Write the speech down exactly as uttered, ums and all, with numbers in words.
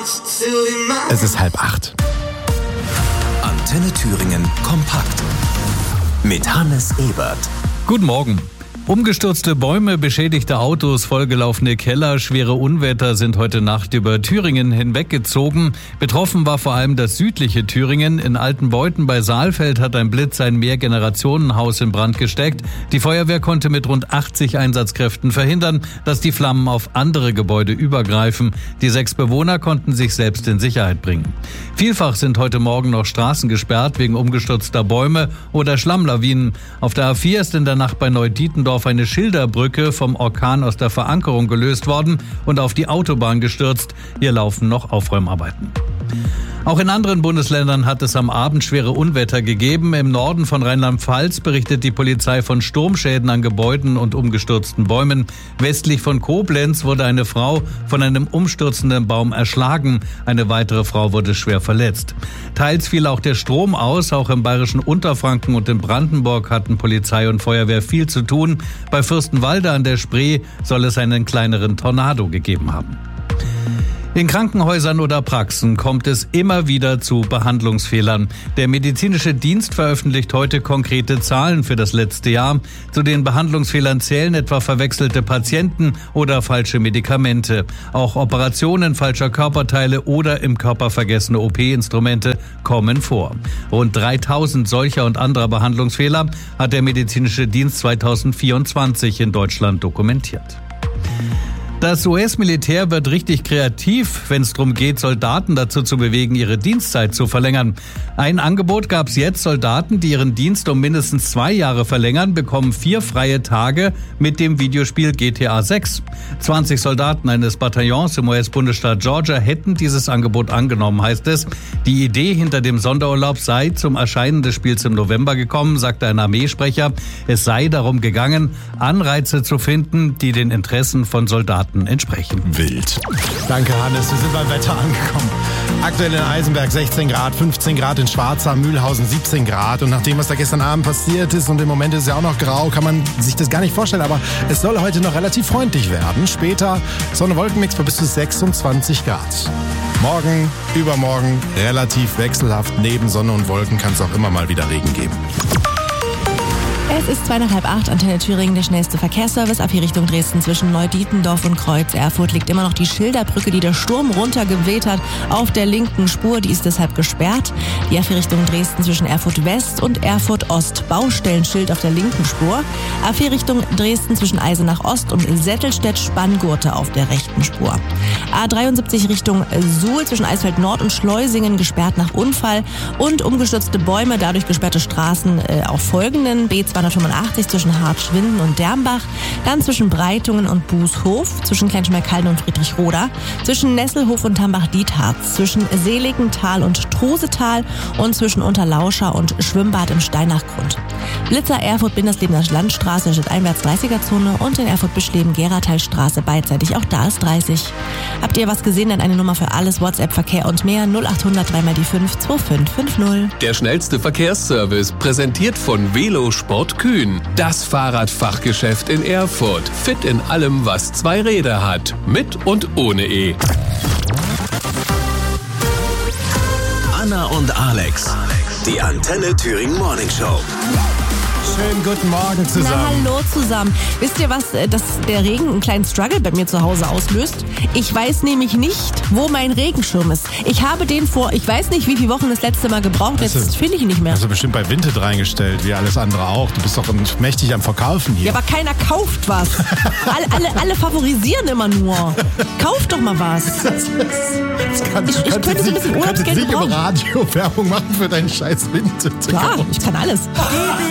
Es ist halb acht. Antenne Thüringen kompakt mit Hannes Ebert. Guten Morgen. Umgestürzte Bäume, beschädigte Autos, vollgelaufene Keller, schwere Unwetter sind heute Nacht über Thüringen hinweggezogen. Betroffen war vor allem das südliche Thüringen. In Altenbeuthen bei Saalfeld hat ein Blitz ein Mehrgenerationenhaus in Brand gesteckt. Die Feuerwehr konnte mit rund achtzig Einsatzkräften verhindern, dass die Flammen auf andere Gebäude übergreifen. Die sechs Bewohner konnten sich selbst in Sicherheit bringen. Vielfach sind heute Morgen noch Straßen gesperrt wegen umgestürzter Bäume oder Schlammlawinen. Auf der A vier ist in der Nacht bei Neudietendorf eine Schilderbrücke vom Orkan aus der Verankerung gelöst worden und auf die Autobahn gestürzt. Hier laufen noch Aufräumarbeiten. Auch in anderen Bundesländern hat es am Abend schwere Unwetter gegeben. Im Norden von Rheinland-Pfalz berichtet die Polizei von Sturmschäden an Gebäuden und umgestürzten Bäumen. Westlich von Koblenz wurde eine Frau von einem umstürzenden Baum erschlagen. Eine weitere Frau wurde schwer verletzt. Teils fiel auch der Strom aus. Auch im bayerischen Unterfranken und in Brandenburg hatten Polizei und Feuerwehr viel zu tun. Bei Fürstenwalde an der Spree soll es einen kleineren Tornado gegeben haben. In Krankenhäusern oder Praxen kommt es immer wieder zu Behandlungsfehlern. Der medizinische Dienst veröffentlicht heute konkrete Zahlen für das letzte Jahr. Zu den Behandlungsfehlern zählen etwa verwechselte Patienten oder falsche Medikamente. Auch Operationen falscher Körperteile oder im Körper vergessene O P-Instrumente kommen vor. Rund dreitausend solcher und anderer Behandlungsfehler hat der medizinische Dienst zweitausendvierundzwanzig in Deutschland dokumentiert. Das U S-Militär wird richtig kreativ, wenn es darum geht, Soldaten dazu zu bewegen, ihre Dienstzeit zu verlängern. Ein Angebot gab es jetzt. Soldaten, die ihren Dienst um mindestens zwei Jahre verlängern, bekommen vier freie Tage mit dem Videospiel G T A sechs. zwanzig Soldaten eines Bataillons im U S-Bundesstaat Georgia hätten dieses Angebot angenommen, heißt es. Die Idee hinter dem Sonderurlaub sei zum Erscheinen des Spiels im November gekommen, sagte ein Armeesprecher. Es sei darum gegangen, Anreize zu finden, die den Interessen von Soldaten entsprechen. Wild. Danke, Hannes. Wir sind beim Wetter angekommen. Aktuell in Eisenberg sechzehn Grad, fünfzehn Grad in Schwarzach, Mühlhausen siebzehn Grad. Und nach dem, was da gestern Abend passiert ist und im Moment ist es ja auch noch grau, kann man sich das gar nicht vorstellen. Aber es soll heute noch relativ freundlich werden. Später Sonne-Wolkenmix bei bis zu sechsundzwanzig Grad. Morgen, übermorgen relativ wechselhaft. Neben Sonne und Wolken kann es auch immer mal wieder Regen geben. Es ist zweieinhalb acht, Antenne Thüringen, der schnellste Verkehrsservice. Ab hier Richtung Dresden zwischen Neudietendorf und Kreuz Erfurt liegt immer noch die Schilderbrücke, die der Sturm runtergeweht hat, auf der linken Spur. Die ist deshalb gesperrt. Die ab hier Richtung Dresden zwischen Erfurt West und Erfurt Ost. Baustellenschild auf der linken Spur. Ab hier Richtung Dresden zwischen Eisenach Ost und Settelstedt Spanngurte auf der rechten Spur. A dreiundsiebzig Richtung Suhl zwischen Eisfeld Nord und Schleusingen gesperrt nach Unfall. Und umgestürzte Bäume, dadurch gesperrte Straßen äh, auf folgenden: B zweihundertfünfundachtzig zwischen Hartschwinden und Dermbach, dann zwischen Breitungen und Bußhof, zwischen Kleinschmeickalden und Friedrichroda, zwischen Nesselhof und Tambach-Dietharz, zwischen Seligenthal und Trosetal und zwischen Unterlauscher und Schwimmbad im Steinachgrund. Blitzer Erfurt Binderslebener Landstraße statt einwärts dreißiger-Zone und in Erfurt Bischleben Geratalstraße beidseitig, auch da ist dreißig. Habt ihr was gesehen? Dann eine Nummer für alles, WhatsApp, Verkehr und mehr null achthundert drei mal die fünf zwei fünf fünf null. Der schnellste Verkehrsservice, präsentiert von Velosport Kühn. Das Fahrradfachgeschäft in Erfurt. Fit in allem, was zwei Räder hat. Mit und ohne E. Anna und Alex. Die Antenne Thüringen Morning Show. Schönen guten Morgen zusammen. Na, hallo zusammen. Wisst ihr, was äh, dass der Regen einen kleinen Struggle bei mir zu Hause auslöst? Ich weiß nämlich nicht, wo mein Regenschirm ist. Ich habe den vor, ich weiß nicht, wie viele Wochen das letzte Mal gebraucht. Jetzt Also, finde ich ihn nicht mehr. Hast du bestimmt bei Vinted reingestellt, wie alles andere auch. Du bist doch mächtig am Verkaufen hier. Ja, aber keiner kauft was. alle, alle, alle favorisieren immer nur. Kauft doch mal was. Das kann, Ich- ich könnte so ein bisschen Du kannst jetzt Urlaubsgeld nicht im gebrauchen. Radio Werbung machen für deinen scheiß Vinted. Klar, ich kann alles.